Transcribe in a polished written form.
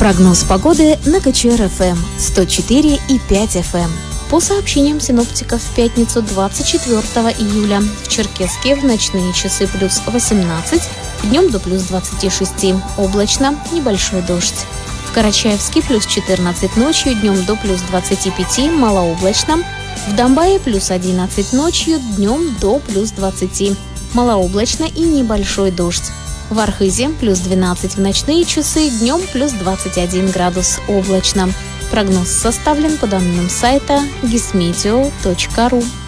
Прогноз погоды на КЧР-ФМ 104,5 FM. По сообщениям синоптиков, в пятницу 24 июля в Черкесске в ночные часы плюс 18, днем до плюс 26, облачно, небольшой дождь. В Карачаевске плюс 14 ночью, днем до плюс 25, малооблачно. В Домбае плюс 11 ночью, днем до плюс 20, малооблачно и небольшой дождь. В Архызе плюс 12 в ночные часы, днем плюс 21 градус, облачно. Прогноз составлен по данным сайта gizmeteo.ru.